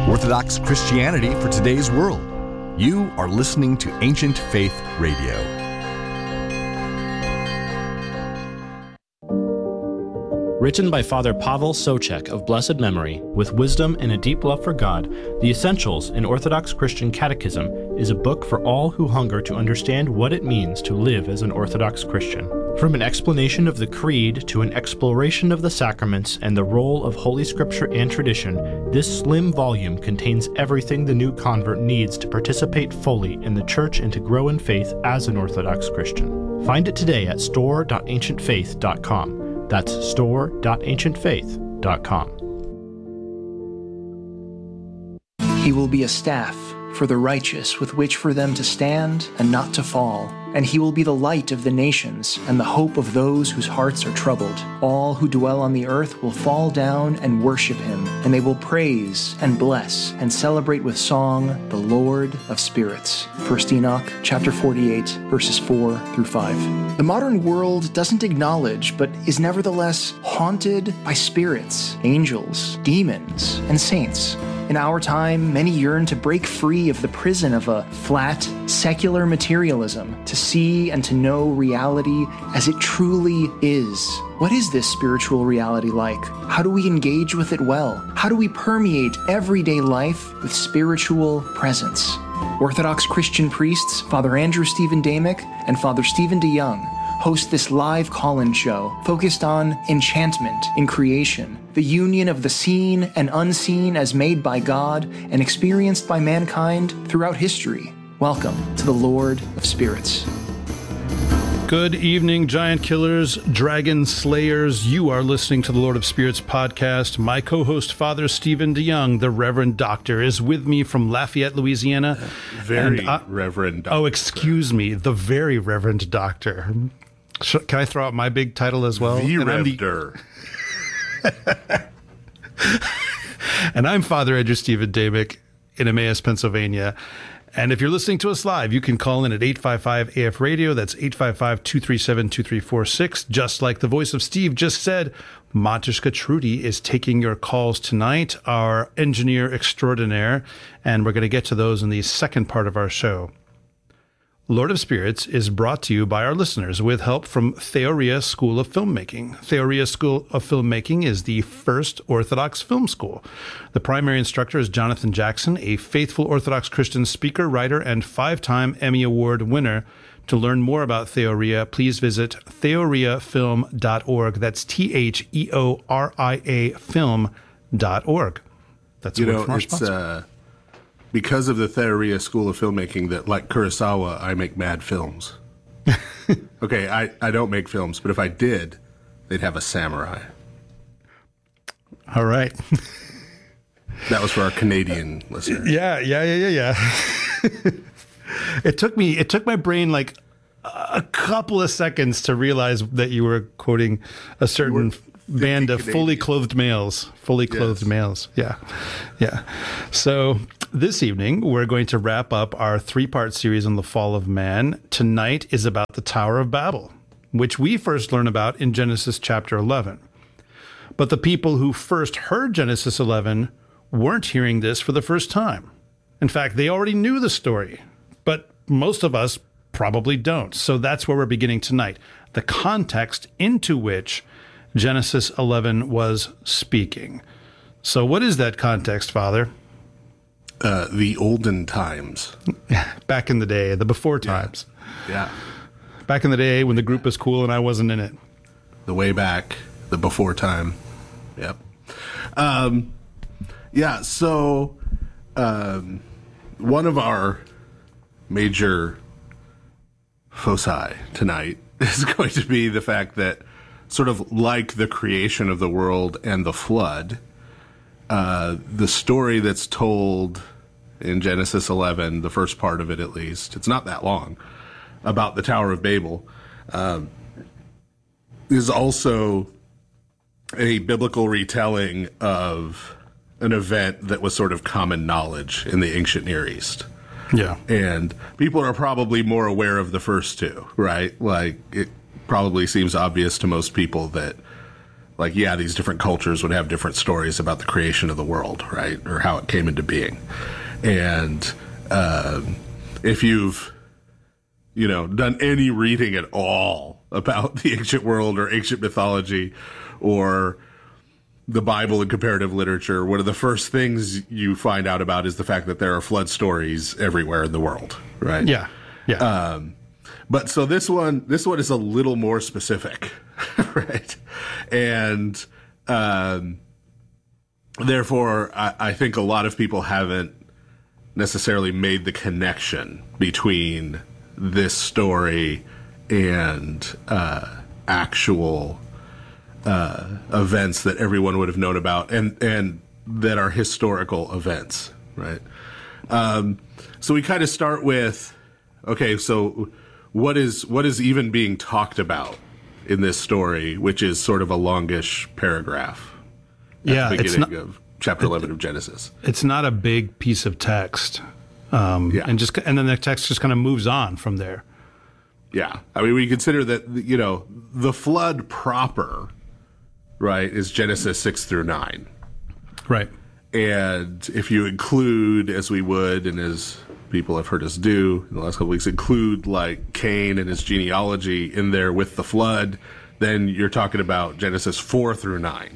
Orthodox Christianity for today's world. You are listening to Ancient Faith Radio. Written by Father Pavel Socek of blessed memory, with wisdom and a deep love for God, The Essentials in Orthodox Christian Catechism is a book for all who hunger to understand what it means to live as an Orthodox Christian. From an explanation of the Creed to an exploration of the sacraments and the role of Holy Scripture and tradition, this slim volume contains everything the new convert needs to participate fully in the Church and to grow in faith as an Orthodox Christian. Find it today at store.ancientfaith.com. That's store.ancientfaith.com. He will be a staff for the righteous with which for them to stand and not to fall. And he will be the light of the nations and the hope of those whose hearts are troubled. All who dwell on the earth will fall down and worship him, and they will praise and bless and celebrate with song the Lord of spirits. 1 Enoch chapter 48, verses 4 through 5. The modern world doesn't acknowledge, but is nevertheless haunted by spirits, angels, demons, and saints. In our time, many yearn to break free of the prison of a flat, secular materialism, to see and to know reality as it truly is. What is this spiritual reality like? How do we engage with it well? How do we permeate everyday life with spiritual presence? Orthodox Christian priests, Father Andrew Stephen Damick and Father Stephen DeYoung, host this live call-in show focused on enchantment in creation, the union of the seen and unseen as made by God and experienced by mankind throughout history. Welcome to the Lord of Spirits. Good evening, giant killers, dragon slayers. You are listening to the Lord of Spirits podcast. My co-host, Father Stephen DeYoung, the Reverend Doctor, is with me from Lafayette, Louisiana. Reverend Doctor. Oh, excuse me, the very Reverend Doctor. Can I throw out my big title as well? And I'm Father Andrew Stephen Damick in Emmaus, Pennsylvania. And if you're listening to us live, you can call in at 855 AF Radio. That's 855-237-2346. Just like the voice of Steve just said, Matushka Trudy is taking your calls tonight, our engineer extraordinaire, and we're going to get to those in the second part of our show. Lord of Spirits is brought to you by our listeners with help from Theoria School of Filmmaking. Theoria School of Filmmaking is the first Orthodox film school. The primary instructor is Jonathan Jackson, a faithful Orthodox Christian speaker, writer, and 5-time Emmy Award winner. To learn more about Theoria, please visit theoriafilm.org. That's THEORIA film.org. That's a word from our sponsor. Because of the Theoria School of Filmmaking that, like Kurosawa, I make mad films. Okay, I don't make films, but if I did, they'd have a samurai. All right. That was for our Canadian listeners. Yeah. It took my brain like a couple of seconds to realize that you were quoting a certain band of fully clothed males. Yeah. So this evening, we're going to wrap up our 3-part series on the fall of man. Tonight is about the Tower of Babel, which we first learn about in Genesis chapter 11. But the people who first heard Genesis 11 weren't hearing this for the first time. In fact, they already knew the story, but most of us probably don't. So that's where we're beginning tonight, the context into which Genesis 11 was speaking. So what is that context, Father? The olden times. Back in the day, the before times. Yeah. Back in the day when the group was cool and I wasn't in it. The way back, the before time. Yep. So one of our major foci tonight is going to be the fact that, sort of like the creation of the world and the flood, the story that's told in Genesis 11, the first part of it at least, it's not that long, about the Tower of Babel, is also a biblical retelling of an event that was sort of common knowledge in the ancient Near East. Yeah. And people are probably more aware of the first two, right? Like, it probably seems obvious to most people that, like, yeah, these different cultures would have different stories about the creation of the world, right? Or how it came into being. And if you've, done any reading at all about the ancient world or ancient mythology or the Bible and comparative literature, one of the first things you find out about is the fact that there are flood stories everywhere in the world, right? Yeah. Yeah. But so this one is a little more specific, right? And therefore, I think a lot of people haven't necessarily made the connection between this story and actual events that everyone would have known about and that are historical events, right? So we kind of start with, okay, so what is even being talked about in this story, which is sort of a longish paragraph at the beginning of chapter 11 of Genesis. It's not a big piece of text. And then the text just kind of moves on from there. Yeah. I mean, we consider that, the flood proper, right, is Genesis 6 through 9. Right. And if you include, as we would, and as people have heard us do in the last couple weeks, include like Cain and his genealogy in there with the flood, then you're talking about Genesis 4 through 9,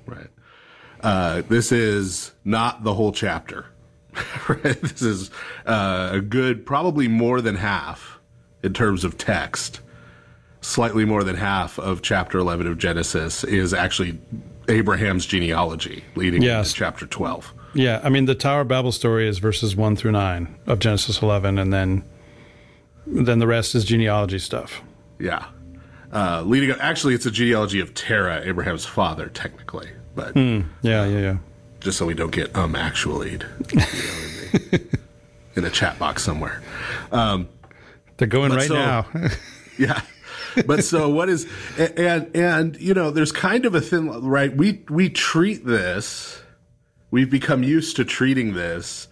right? This is not the whole chapter, right? This is a good, probably more than half in terms of text. Slightly more than half of chapter 11 of Genesis is actually Abraham's genealogy leading into chapter 12. Yeah, I mean, the Tower of Babel story is verses 1 through 9 of Genesis 11, and then the rest is genealogy stuff. Yeah. Leading up, actually, it's a genealogy of Terah, Abraham's father, technically. But yeah. Just so we don't get actually in a chat box somewhere. They're going right now. Yeah. But so what is, and there's kind of a thin, right? We treat this, we've become used to treating this,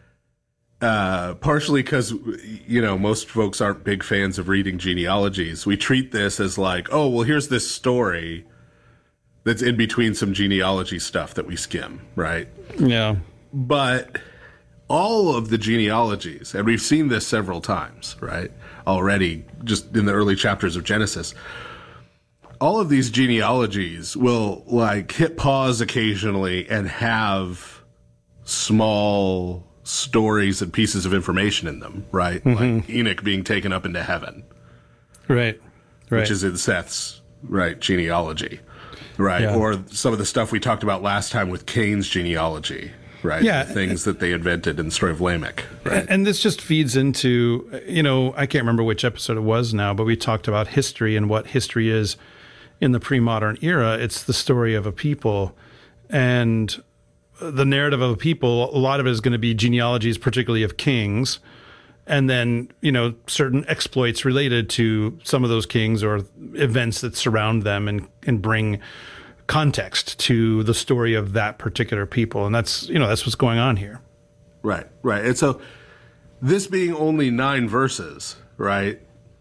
partially because, most folks aren't big fans of reading genealogies. We treat this as like, oh, well, here's this story that's in between some genealogy stuff that we skim, right? Yeah. But all of the genealogies, and we've seen this several times, right? Already, just in the early chapters of Genesis, all of these genealogies will hit pause occasionally and have small stories and pieces of information in them, right? Mm-hmm. Like Enoch being taken up into heaven, right, which is in Seth's genealogy, right? Yeah. Or some of the stuff we talked about last time with Cain's genealogy. Right. Yeah. The things that they invented in the story of Lamech. Right. And this just feeds into, I can't remember which episode it was now, but we talked about history and what history is in the pre-modern era. It's the story of a people, and the narrative of a people, a lot of it is going to be genealogies, particularly of kings, and then, certain exploits related to some of those kings or events that surround them and bring context to the story of that particular people. And that's what's going on here. Right. And so this being only 9 verses, right?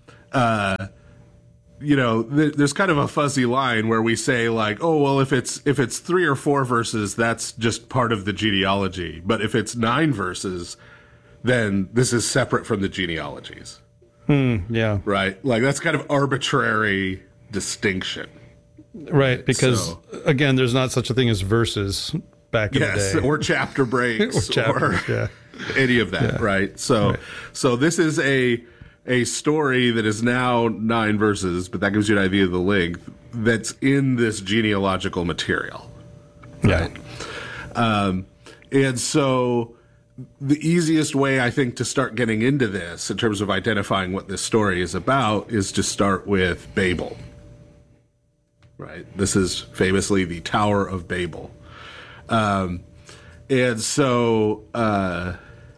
There's kind of a fuzzy line where we say like, oh, well, if it's 3 or 4 verses, that's just part of the genealogy. But if it's 9 verses, then this is separate from the genealogies. Yeah. Right. Like that's kind of arbitrary distinction. Right, because again, there's not such a thing as verses back in the day, or chapter breaks, or any of that, right? So this is a story that is now 9 verses, but that gives you an idea of the length that's in this genealogical material, right? And so the easiest way I think to start getting into this in terms of identifying what this story is about is to start with Babel. Right. This is famously the Tower of Babel. And so I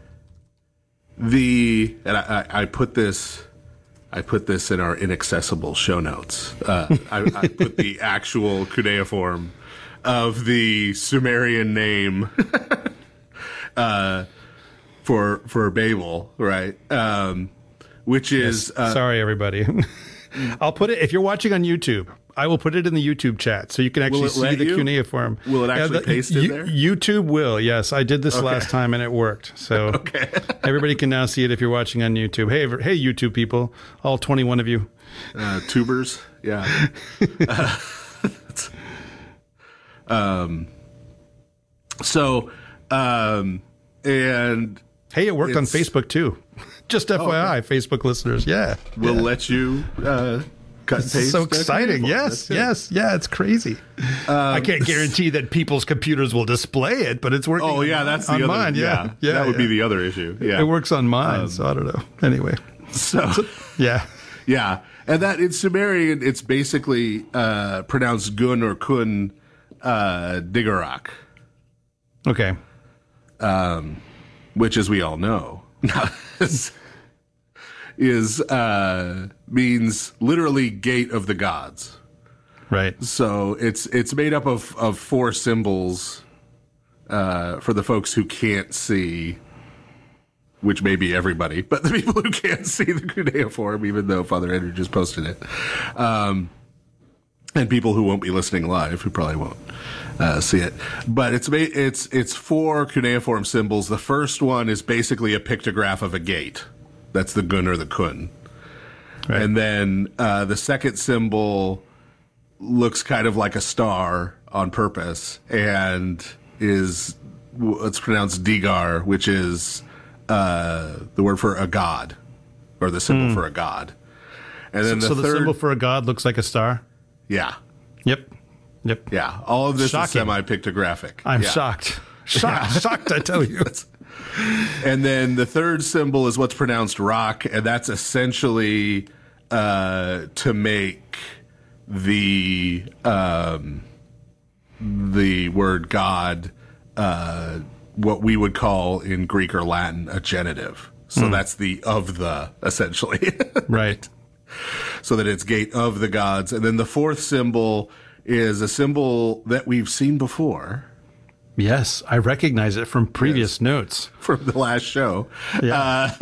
put this in our inaccessible show notes. I put the actual cuneiform of the Sumerian name for Babel, right? Which is sorry, everybody. I'll put it, if you're watching on YouTube, I will put it in the YouTube chat so you can actually see the cuneiform. Will it actually paste in there? YouTube will, yes. I did this last time and it worked. So everybody can now see it if you're watching on YouTube. Hey, YouTube people, all 21 of you. Tubers, yeah. And hey, it worked on Facebook too. Just FYI, Facebook listeners. Yeah. We'll let you cut and paste. So exciting. Yes. Yeah, it's crazy. I can't guarantee that people's computers will display it, but it's working. Oh, yeah, that's the other. Mine. Yeah. That would be the other issue. Yeah. It works on mine, so I don't know. Anyway. So yeah. Yeah. And that in Sumerian, it's basically pronounced Gun or Kun Digarak. Okay. Which, as we all know, means literally gate of the gods. Right. So it's made up of 4 symbols for the folks who can't see, which may be everybody, but the people who can't see the cuneiform, even though Father Andrew just posted it, and people who won't be listening live, who probably won't see it. But it's 4 cuneiform symbols. The first one is basically a pictograph of a gate. That's the Gun or the Kun. Right. And then the second symbol looks kind of like a star on purpose and it's pronounced Digar, which is the word for a god, or the symbol for a god. And then the symbol for a god looks like a star? Yeah. Yep. Yeah. All of this Shocking. is semi-pictographic. I'm shocked. Shocked, I tell you. And then the third symbol is what's pronounced rock, and that's essentially to make the word God what we would call in Greek or Latin a genitive. So that's the of the, essentially. Right. So that it's gate of the gods. And then the fourth symbol is a symbol that we've seen before. Yes, I recognize it from previous notes. From the last show. Yeah.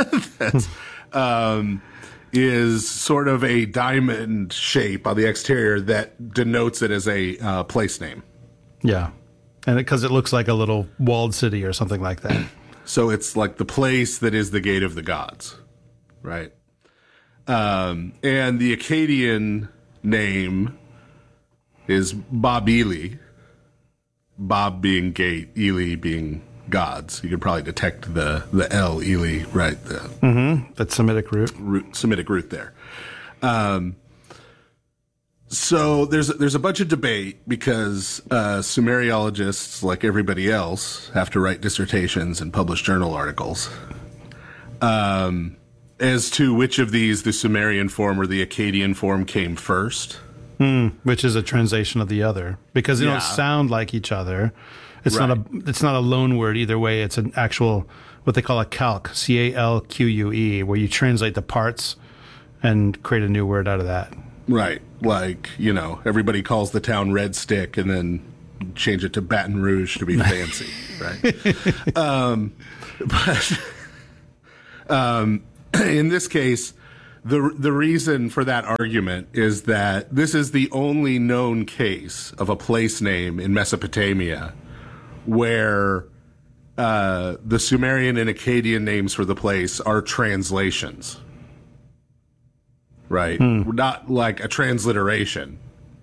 Is sort of a diamond shape on the exterior that denotes it as a place name. Yeah. And because it looks like a little walled city or something like that. So it's like the place that is the gate of the gods, right? And the Akkadian name is Bab-Ili. Bob being gate, Eli being gods. You could probably detect the L, Eli, right? That Semitic root. Semitic root there. So there's a bunch of debate because Sumeriologists, like everybody else, have to write dissertations and publish journal articles as to which of these, the Sumerian form or the Akkadian form, came first. Which is a translation of the other, because they don't sound like each other. It's not a loan word either way. It's an actual, what they call a calque, CALQUE, where you translate the parts and create a new word out of that. Right. Like, everybody calls the town Red Stick and then change it to Baton Rouge to be fancy, right? But in this case, the reason for that argument is that this is the only known case of a place name in Mesopotamia where the Sumerian and Akkadian names for the place are translations. Right? Not like a transliteration.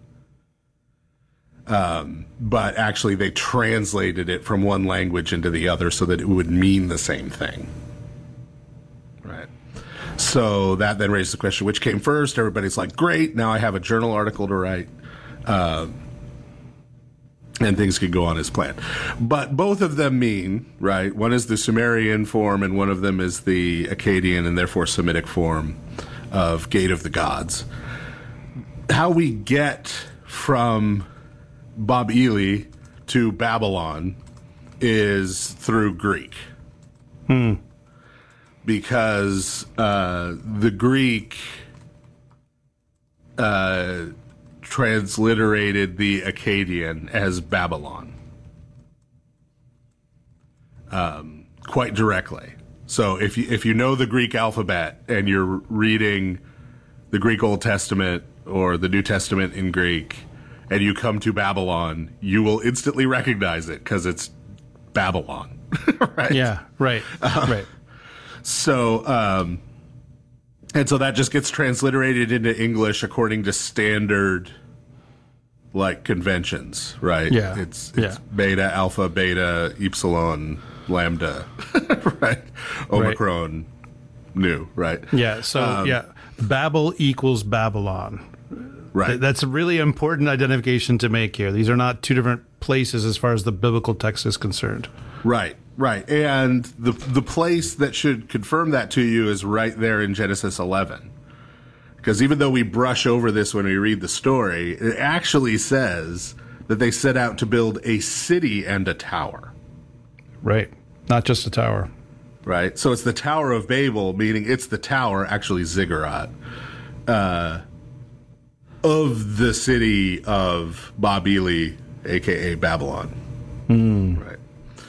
But actually they translated it from one language into the other so that it would mean the same thing. Right? So that then raises the question, which came first? Everybody's like, great, now I have a journal article to write. And things could go on as planned. But both of them mean, right, one is the Sumerian form and one of them is the Akkadian and therefore Semitic form of Gate of the Gods. How we get from Bab-Ili to Babylon is through Greek. Because the Greek transliterated the Akkadian as Babylon quite directly. So if you know the Greek alphabet and you're reading the Greek Old Testament or the New Testament in Greek, and you come to Babylon, you will instantly recognize it because it's Babylon, right? Yeah, right, right. So, and so that just gets transliterated into English according to standard, like, conventions, right? Yeah. It's Yeah. beta, alpha, beta, epsilon, lambda, right? Omicron, nu, right? Yeah, so, Babel equals Babylon. Right. That's a really important identification to make here. These are not two different places as far as the biblical text is concerned. Right, right. And the place that should confirm that to you is right there in Genesis 11. Because even though we brush over this when we read the story, it actually says that they set out to build a city and a tower. Right. Not just a tower. Right? So it's the Tower of Babel, meaning it's the tower, actually ziggurat, of the city of Babili, a.k.a. Babylon. Right.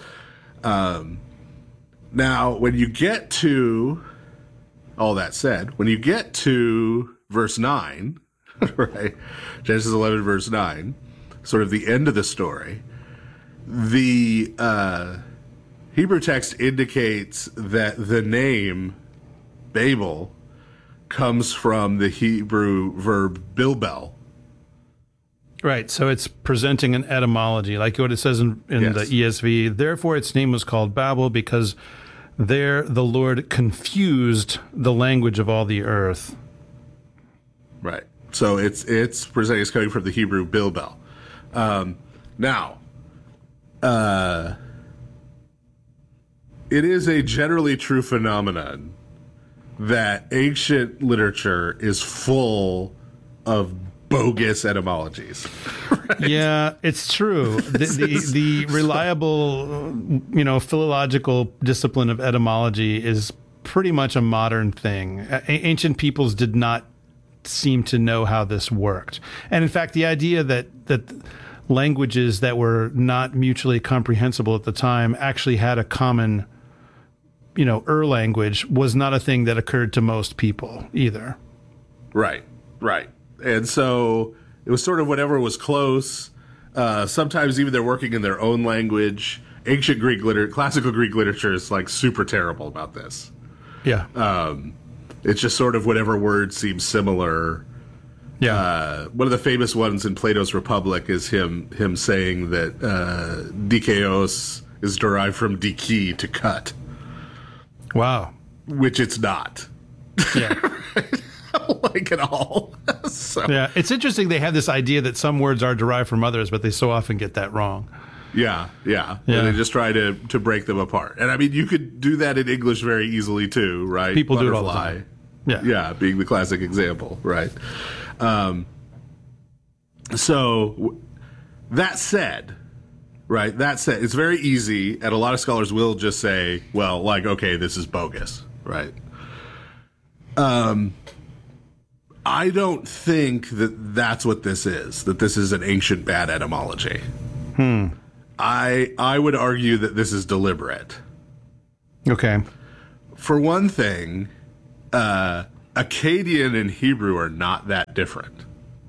Now, when you get to, all that said, when you get to verse 9, right, Genesis 11, verse 9, sort of the end of the story, the Hebrew text indicates that the name Babel comes from the Hebrew verb bilbel. Right, so it's presenting an etymology, like what it says in Yes. the ESV. Therefore, its name was called Babel, because there the Lord confused the language of all the earth. Right. So it's presenting, it's coming from the Hebrew bilbel. Now, it is a generally true phenomenon that ancient literature is full of bogus etymologies. Yeah, it's true. The reliable, philological discipline of etymology is pretty much a modern thing. Ancient peoples did not seem to know how this worked. And in fact, the idea that languages that were not mutually comprehensible at the time actually had a common, language was not a thing that occurred to most people either. Right, right. And so it was sort of whatever was close. Sometimes even they're working in their own language. Ancient Greek classical Greek literature is like super terrible about this. Yeah. It's just sort of whatever word seems similar. Yeah. One of the famous ones in Plato's Republic is him saying that dikeos is derived from diki, to cut, Wow. which it's not. Yeah. Like at all. So, Yeah. It's interesting they have this idea that some words are derived from others, but they so often get that wrong. yeah. Yeah. And they just try to break them apart. And I mean, you could do that in English very easily too, right? People do it all the Butterfly. time. Yeah. Yeah, being the classic example, right? That said, it's very easy, and a lot of scholars will just say, well, like, okay, this is bogus, right? I don't think that that's what this is, that this is an ancient bad etymology. I would argue that this is deliberate. Okay. For one thing, Akkadian and Hebrew are not that different.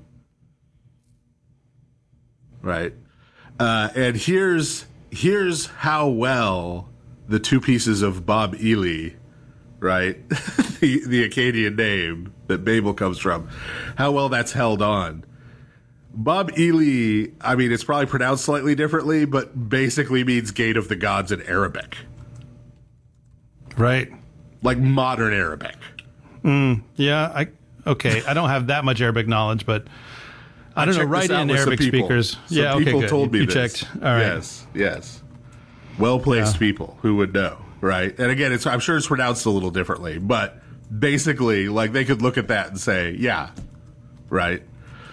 Right? And here's how well the two pieces of Bob Ely, right? the Akkadian name that Babel comes from, how well that's held on. Bob Ely, I mean, it's probably pronounced slightly differently, but basically means gate of the gods in Arabic. Right. Like modern Arabic. Yeah. I don't have that much Arabic knowledge, but I don't know. checked this Right out in with some Arabic people. speakers. Some Yeah. Okay. people Good. told me you this. checked. All right. Yes. Well-placed people who would know, right? And again, I'm sure it's pronounced a little differently, but basically, like, they could look at that and say, yeah, right?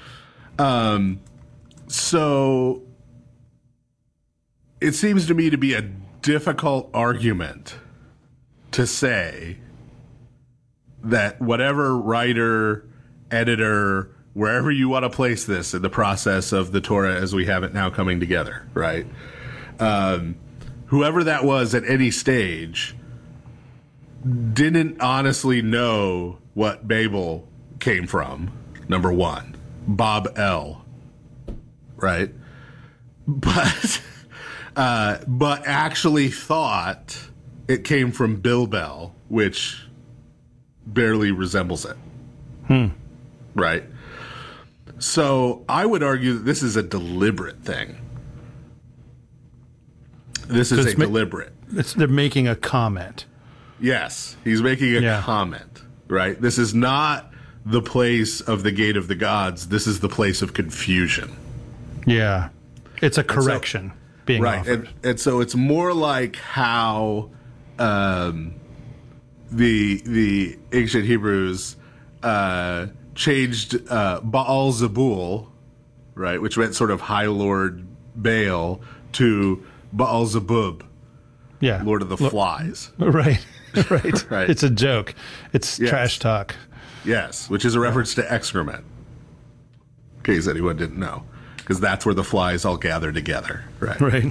So it seems to me to be a difficult argument to say that whatever writer, editor, wherever you want to place this in the process of the Torah as we have it now coming together, right? Whoever that was at any stage didn't honestly know what Babel came from, number one. Bob L. Right? But actually thought it came from Bill Bell, which barely resembles it. Right? So I would argue that this is a deliberate thing. This is deliberate. They're making a comment. Yes, he's making a comment, right? This is not the place of the gate of the gods. This is the place of confusion. Yeah. It's a correction being offered. And so it's more like how the ancient Hebrews changed Baal Zebul, right, which meant sort of High Lord Baal, to Baal Zebub, Lord of the Flies. Right. Right. Right. It's a joke. It's trash talk. Yes, which is a reference to excrement, in case anyone didn't know, because that's where the flies all gather together. Right. Right.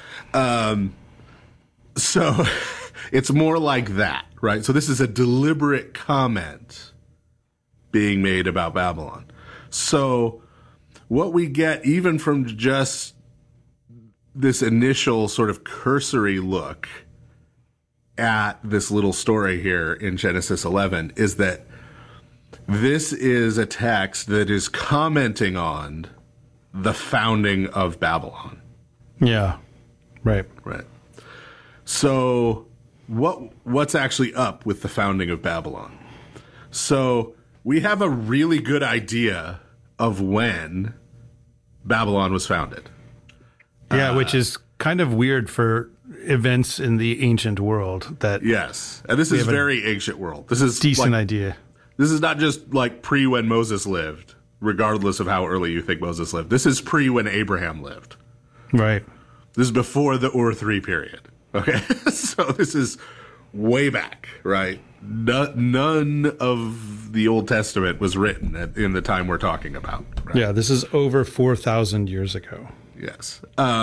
So it's more like that, right? So this is a deliberate comment being made about Babylon. So what we get, even from just this initial sort of cursory look at this little story here in Genesis 11, is that this is a text that is commenting on the founding of Babylon. Yeah. Right. Right. So what's actually up with the founding of Babylon? So we have a really good idea of when Babylon was founded. Yeah, which is kind of weird for events in the ancient world. Yes. And this is very ancient world. This is decent idea. This is not just like pre when Moses lived, regardless of how early you think Moses lived. This is pre when Abraham lived. Right. This is before the Ur III period. Okay. So this is way back, right? None of the Old Testament was written in the time we're talking about. Right? Yeah, this is over 4,000 years ago. Yes.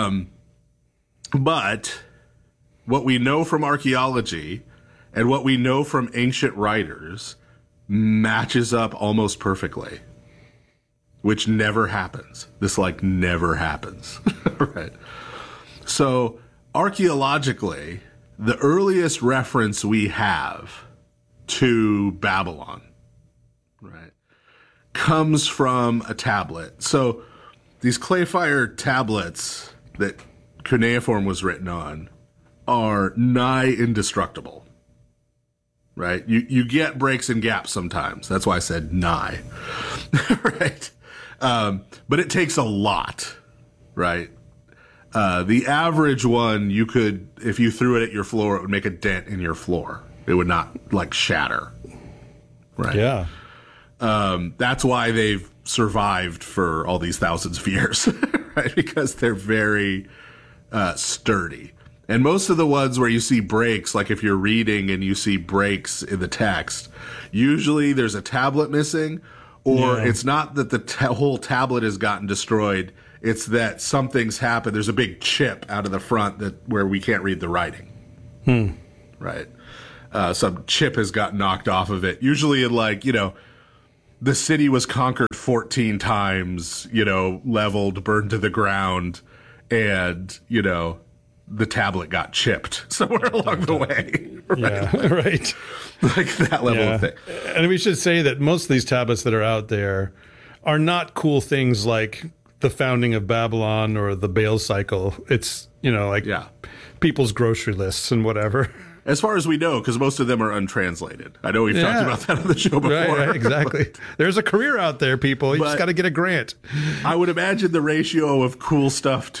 But what we know from archaeology and what we know from ancient writers matches up almost perfectly, which never happens. This never happens. Right. So archaeologically, the earliest reference we have to Babylon, right, comes from a tablet. So these clay fire tablets that cuneiform was written on are nigh indestructible, right? You get breaks and gaps sometimes. That's why I said nigh, right? But it takes a lot, right? The average one, you could, if you threw it at your floor, it would make a dent in your floor. It would not shatter, right? Yeah. That's why they've survived for all these thousands of years, right? Because they're very sturdy. And most of the ones where you see breaks, like if you're reading and you see breaks in the text, usually there's a tablet missing, or it's not that the whole tablet has gotten destroyed. It's that something's happened. There's a big chip out of the front where we can't read the writing. Right. Some chip has got knocked off of it. Usually in the city was conquered 14 times, leveled, burned to the ground, and, the tablet got chipped somewhere along the way. Right? Yeah, right. Like that level of thing. And we should say that most of these tablets that are out there are not cool things like the founding of Babylon or the Baal cycle. It's, people's grocery lists and whatever. As far as we know, because most of them are untranslated. I know we've talked about that on the show before. Right, exactly. There's a career out there, people. You just got to get a grant. I would imagine the ratio of cool stuff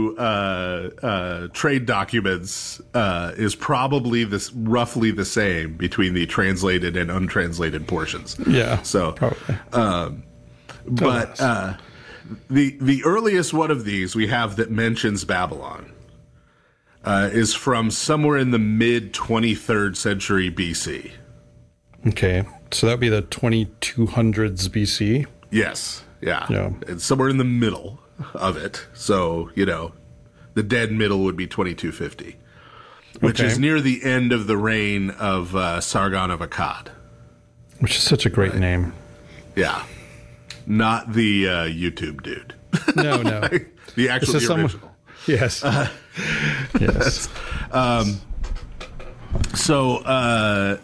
to trade documents is probably roughly the same between the translated and untranslated portions. Yeah. So, the earliest one of these we have that mentions Babylon is from somewhere in the mid 23rd century BC. Okay, so that would be the 2200s BC. Yes, yeah. It's somewhere in the middle of it. So the dead middle would be 2250, which is near the end of the reign of Sargon of Akkad, which is such a great name. Yeah. not the YouTube dude. No. The actual This is the original. Yes. Yes. So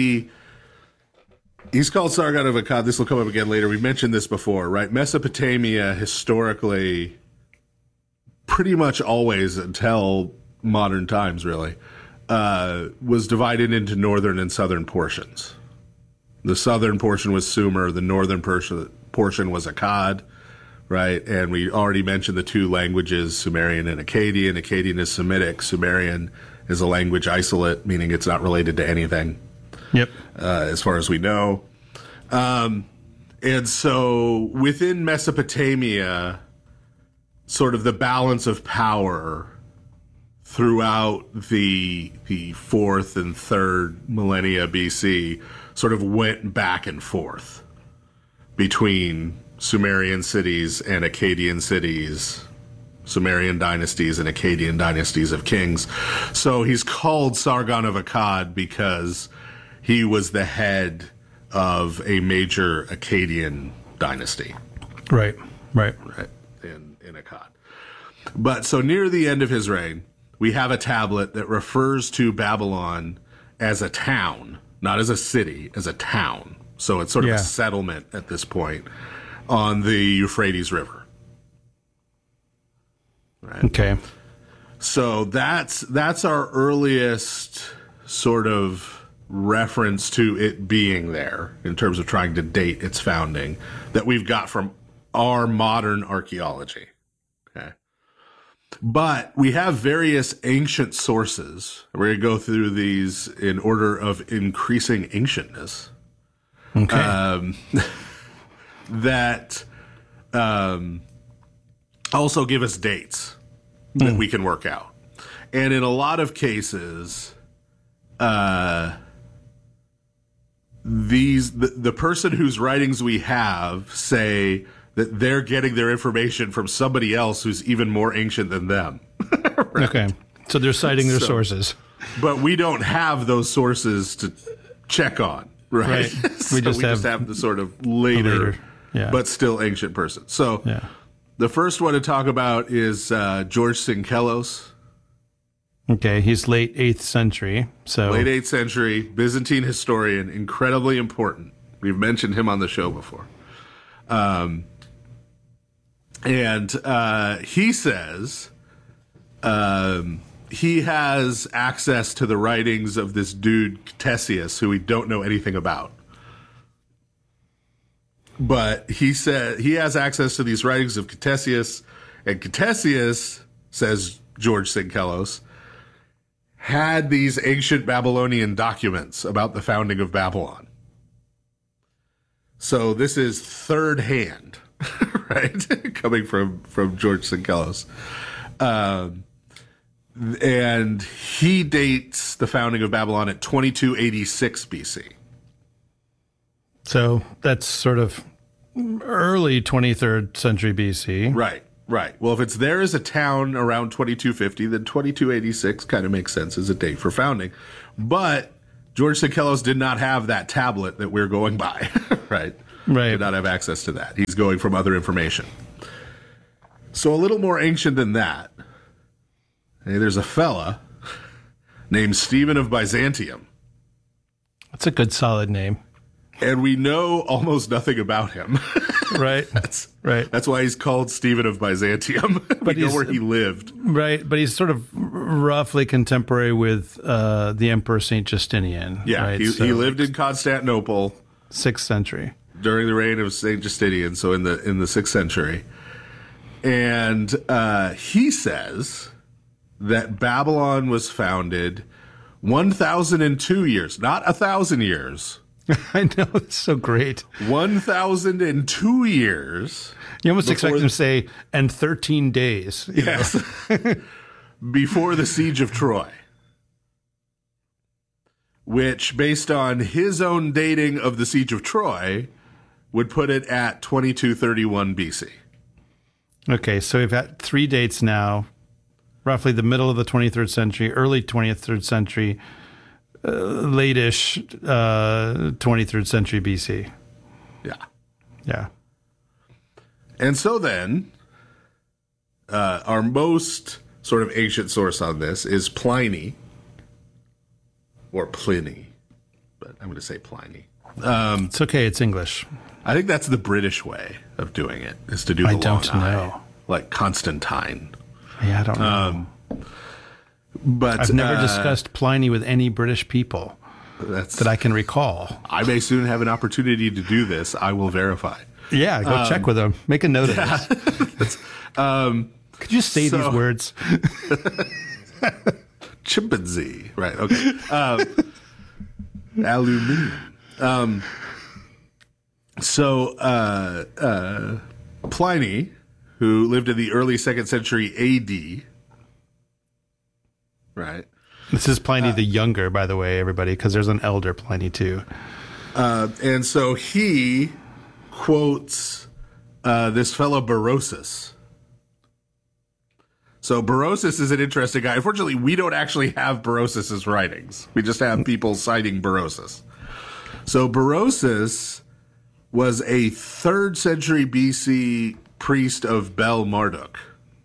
he's called Sargon of Akkad. This will come up again later. We've mentioned this before, right? Mesopotamia historically, pretty much always until modern times, really, was divided into northern and southern portions. The southern portion was Sumer. The northern portion was Akkad, right? And we already mentioned the two languages, Sumerian and Akkadian. Akkadian is Semitic. Sumerian is a language isolate, meaning it's not related to anything. Yep. As far as we know. And so within Mesopotamia, sort of the balance of power throughout the 4th and 3rd millennia BC sort of went back and forth between Sumerian cities and Akkadian cities, Sumerian dynasties and Akkadian dynasties of kings. So he's called Sargon of Akkad because he was the head of a major Akkadian dynasty. Right. In Akkad. But so near the end of his reign, we have a tablet that refers to Babylon as a town, not as a city, as a town. So it's sort of a settlement at this point on the Euphrates River. Right. Okay. So that's our earliest sort of reference to it being there in terms of trying to date its founding that we've got from our modern archaeology. Okay. But we have various ancient sources. We're going to go through these in order of increasing ancientness. Okay. That also give us dates that we can work out. And in a lot of cases, the person whose writings we have say that they're getting their information from somebody else who's even more ancient than them. Right? Okay. So they're citing their sources. But we don't have those sources to check on, right? So We just have the sort of later, but still ancient person. So the first one to talk about is George Synkelos. Okay, he's late 8th century. So Late 8th century, Byzantine historian, incredibly important. We've mentioned him on the show before. And he says he has access to the writings of this dude, Ctesias, who we don't know anything about. But he said he has access to these writings of Ctesias, and Ctesias, says George Synkelos, had these ancient Babylonian documents about the founding of Babylon. So this is third hand, right? Coming from George Synkelos. And he dates the founding of Babylon at 2286 BC. So that's sort of early 23rd century BC. Right. Well, if it's there as a town around 2250, then 2286 kind of makes sense as a date for founding. But George Synkelos did not have that tablet that we're going by, right? Right. Did not have access to that. He's going from other information. So a little more ancient than that. Hey, there's a fella named Stephen of Byzantium. That's a good solid name. And we know almost nothing about him. Right. That's why he's called Stephen of Byzantium. We know where he lived. Right. But he's sort of roughly contemporary with the Emperor St. Justinian. Yeah. Right? He lived in Constantinople. 6th century. During the reign of St. Justinian, so in the 6th century. And he says that Babylon was founded 1,002 years, not 1,000 years. I know, it's so great. 1,002 years. You almost expect him to say, and 13 days. Yes. Before the siege of Troy. Which, based on his own dating of the siege of Troy, would put it at 2231 BC. Okay, so we've got 3 dates now, roughly the middle of the 23rd century, early 23rd century, late-ish 23rd century BC. Yeah. Yeah. And so then, our most sort of ancient source on this is Pliny, or Pliny, but I'm going to say Pliny. It's okay. It's English. I think that's the British way of doing it, is to do the I long don't I, know. like Constantine. Yeah, I don't know. But I've never discussed Pliny with any British people that I can recall. I may soon have an opportunity to do this. I will verify. Yeah, go check with them. Make a note of this. Could you say these words? Chimpanzee. Right, okay. Aluminium. Pliny, who lived in the early 2nd century AD, right? This is Pliny the Younger, by the way, everybody, because there's an elder Pliny too. And so he quotes this fellow Berosus. So Berosus is an interesting guy. Unfortunately, we don't actually have Berosus's writings. We just have people citing Berosus. So Berosus was a 3rd century BC priest of Bel Marduk.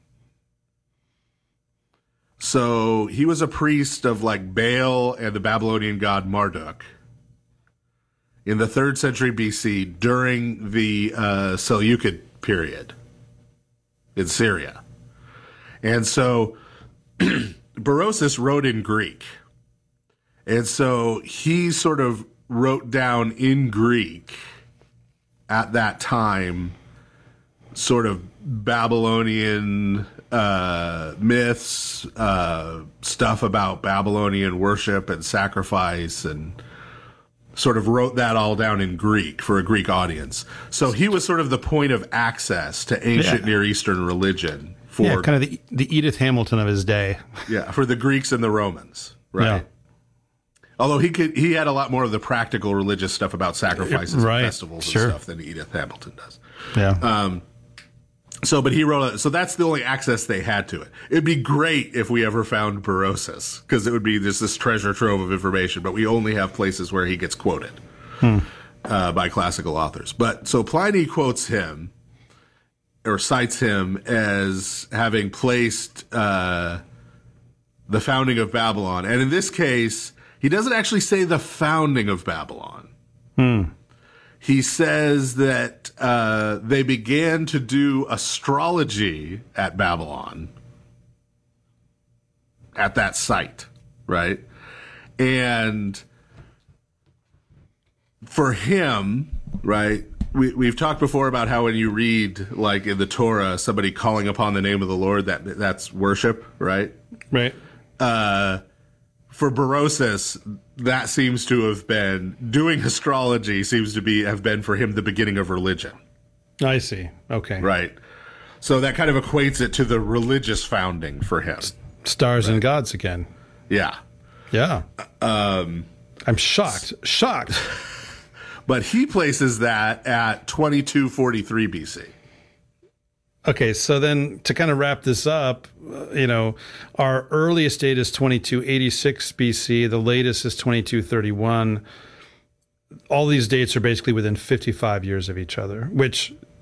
So he was a priest of like Baal and the Babylonian god Marduk in the 3rd century BC during the Seleucid period in Syria. And so Berosus wrote in Greek. And so he sort of wrote down in Greek at that time sort of Babylonian myths, stuff about Babylonian worship and sacrifice, and sort of wrote that all down in Greek for a Greek audience. So he was sort of the point of access to ancient Near Eastern religion for kind of the Edith Hamilton of his day. Yeah, for the Greeks and the Romans, right? Yeah. Although he had a lot more of the practical religious stuff about sacrifices and festivals and stuff than Edith Hamilton does. Yeah. But he wrote so that's the only access they had to it. It'd be great if we ever found Berosus, because it would be just this treasure trove of information, but we only have places where he gets quoted by classical authors. But so Pliny quotes him, or cites him as having placed the founding of Babylon. And in this case, he doesn't actually say the founding of Babylon. He says that they began to do astrology at Babylon, at that site, right? And for him, right, we've talked before about how when you read, like in the Torah, somebody calling upon the name of the Lord, that's worship, right? Right. For Berosus, that seems to have been, doing astrology seems to have been for him the beginning of religion. I see. Okay. Right. So that kind of equates it to the religious founding for him. Stars and gods again. Yeah. Yeah. I'm shocked. Shocked. But he places that at 2243 BC. Okay, so then to kind of wrap this up, our earliest date is 2286 BC. The latest is 2231. All these dates are basically within 55 years of each other, which